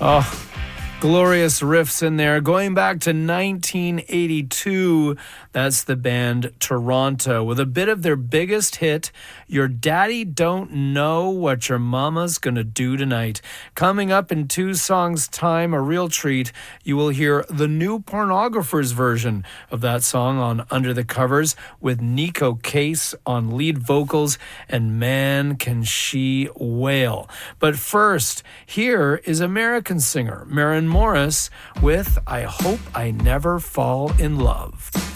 Oh, glorious riffs in there. Going back to 1982, that's the band Toronto with a bit of their biggest hit, Your Daddy Don't Know What Your Mama's Gonna Do Tonight. Coming up in 2 songs' time, a real treat, you will hear the New Pornographers version of that song on Under the Covers with Nico Case on lead vocals, and man can she wail. But first, here is American singer Maren Morris with I Hope I Never Fall in Love.